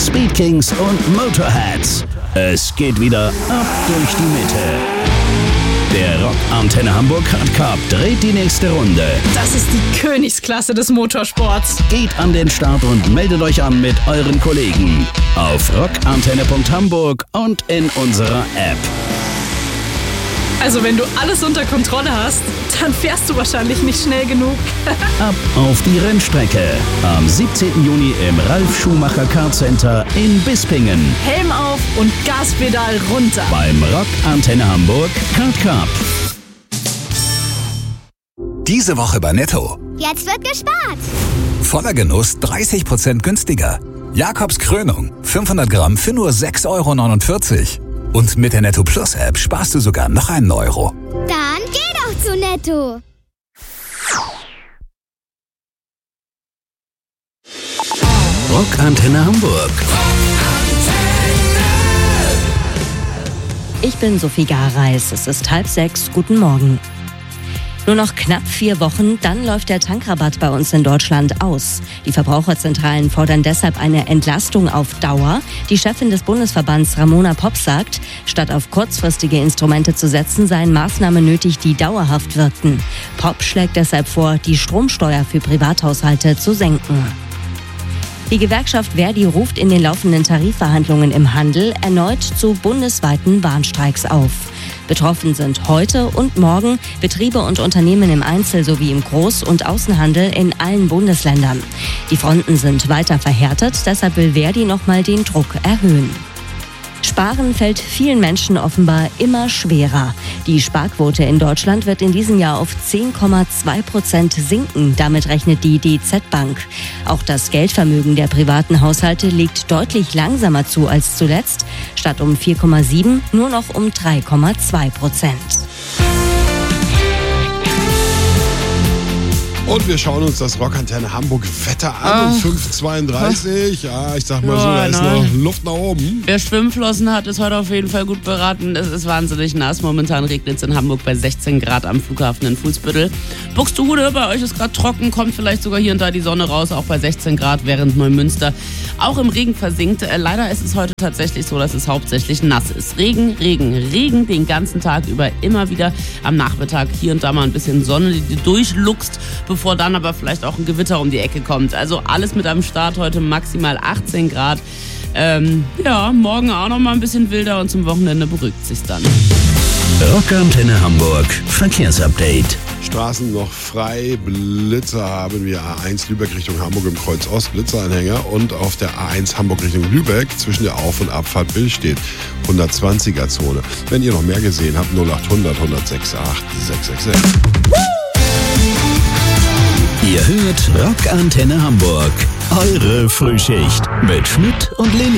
Speed Kings und Motorheads. Es geht wieder ab durch die Mitte. Der Rock Antenne Hamburg Hard Cup dreht die nächste Runde. Das ist die Königsklasse des Motorsports. Geht an den Start und meldet euch an mit euren Kollegen auf rockantenne.hamburg und in unserer App. Also wenn du alles unter Kontrolle hast, dann fährst du wahrscheinlich nicht schnell genug. Ab auf die Rennstrecke. Am 17. Juni im Ralf Schumacher Kart Center in Bispingen. Helm auf und Gaspedal runter. Beim Rock Antenne Hamburg Kart Cup. Diese Woche bei Netto. Jetzt wird gespart. Voller Genuss 30% günstiger. Jakobs Krönung 500 Gramm für nur 6,49 €. Und mit der Netto Plus App sparst du sogar noch einen Euro. Dann geh doch zu Netto. Rock Antenne Hamburg. Ich bin Sophie Gareis. Es ist 5:30. Guten Morgen. Nur noch knapp 4 Wochen, dann läuft der Tankrabatt bei uns in Deutschland aus. Die Verbraucherzentralen fordern deshalb eine Entlastung auf Dauer. Die Chefin des Bundesverbands Ramona Popp sagt, statt auf kurzfristige Instrumente zu setzen, seien Maßnahmen nötig, die dauerhaft wirkten. Popp schlägt deshalb vor, die Stromsteuer für Privathaushalte zu senken. Die Gewerkschaft Verdi ruft in den laufenden Tarifverhandlungen im Handel erneut zu bundesweiten Warnstreiks auf. Betroffen sind heute und morgen Betriebe und Unternehmen im Einzel- sowie im Groß- und Außenhandel in allen Bundesländern. Die Fronten sind weiter verhärtet, deshalb will Verdi nochmal den Druck erhöhen. Sparen fällt vielen Menschen offenbar immer schwerer. Die Sparquote in Deutschland wird in diesem Jahr auf 10,2% sinken. Damit rechnet die DZ Bank. Auch das Geldvermögen der privaten Haushalte legt deutlich langsamer zu als zuletzt. Statt um 4,7 nur noch um 3,2%. Und wir schauen uns das Rockantenne Hamburg Wetter an um 5:32. Ja, ich sag mal so, da ist noch Luft nach oben. Wer Schwimmflossen hat, ist heute auf jeden Fall gut beraten. Es ist wahnsinnig nass. Momentan regnet es in Hamburg bei 16 Grad am Flughafen in Fuhlsbüttel. Buxtehude, bei euch ist gerade trocken, kommt vielleicht sogar hier und da die Sonne raus, auch bei 16 Grad, während Neumünster auch im Regen versinkt. Leider ist es heute tatsächlich so, dass es hauptsächlich nass ist. Regen, Regen, Regen den ganzen Tag über, immer wieder am Nachmittag hier und da mal ein bisschen Sonne, die durchluchst, bevor dann aber vielleicht auch ein Gewitter um die Ecke kommt. Also alles mit am Start, heute maximal 18 Grad. Morgen auch noch mal ein bisschen wilder und zum Wochenende beruhigt sich's dann. Rockantenne Hamburg Verkehrsupdate. Straßen noch frei, Blitzer haben wir A1 Lübeck Richtung Hamburg im Kreuz Ost, Blitzeranhänger, und auf der A1 Hamburg Richtung Lübeck zwischen der Auf- und Abfahrt Billstedt, 120er Zone. Wenn ihr noch mehr gesehen habt, 0800 106 8666. Ihr hört Rockantenne Hamburg. Eure Frühschicht mit Schmidt und Lilly.